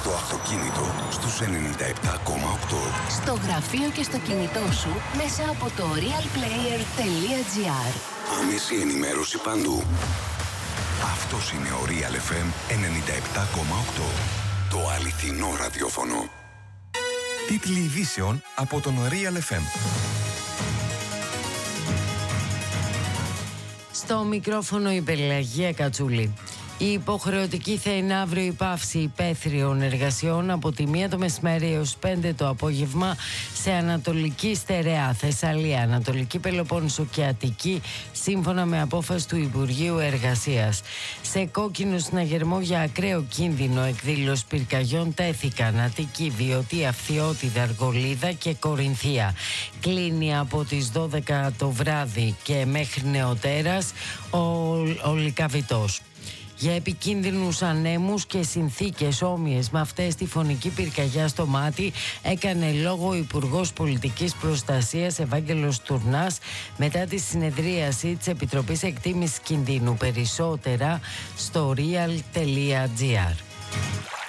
στο αυτοκίνητο στους 97,8. Στο γραφείο και στο κινητό σου μέσα από το realplayer.gr. Άμεση ενημέρωση παντού. Αυτός είναι ο Real FM 97,8. Το αληθινό ραδιόφωνο. Τίτλοι ειδήσεων από τον Real FM. Στο μικρόφωνο η Πελαγία Κατσούλη. Η υποχρεωτική θα είναι αύριο η πάυση υπαίθριων εργασιών από τη 1 το μεσημέρι έως 5 το απόγευμα σε Ανατολική Στερεά, Θεσσαλία, Ανατολική Πελοπόννησο και Αττική, σύμφωνα με απόφαση του Υπουργείου Εργασίας. Σε κόκκινο συναγερμό για ακραίο κίνδυνο εκδήλωση πυρκαγιών τέθηκαν Αττική, Βιωτία, Φθιώτιδα, Αργολίδα και Κορινθία. Κλείνει από τις 12 το βράδυ και μέχρι νεοτέρας ο Λυκαβητός. Για επικίνδυνους ανέμους και συνθήκες όμοιες με αυτές τη φωνική πυρκαγιά στο μάτι έκανε λόγο ο Υπουργός Πολιτικής Προστασίας Ευάγγελος Τουρνάς μετά τη συνεδρίαση της Επιτροπής Εκτίμησης Κινδύνου. Περισσότερα στο real.gr.